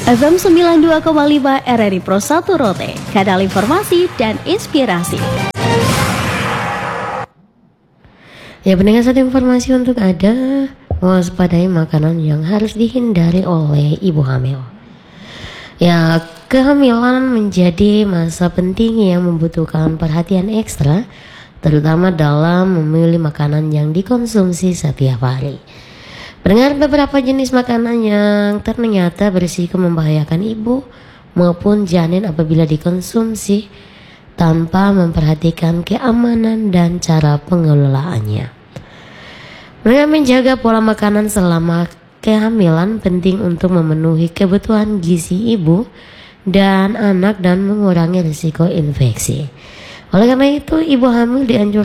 FM 92,5 RRI Pro 1 Rote, kanal informasi dan inspirasi. Ya, pendengar, satu informasi untuk Anda: waspadai makanan yang harus dihindari oleh ibu hamil. Ya, kehamilan menjadi masa penting yang membutuhkan perhatian ekstra, terutama dalam memilih makanan yang dikonsumsi setiap hari. Mendengar beberapa jenis makanan yang ternyata berisiko membahayakan ibu maupun janin apabila dikonsumsi tanpa memperhatikan keamanan dan cara pengelolaannya. Mendengar menjaga pola makanan selama kehamilan penting untuk memenuhi kebutuhan gizi ibu dan anak dan mengurangi risiko infeksi. Oleh karena itu, ibu hamil dianjurkan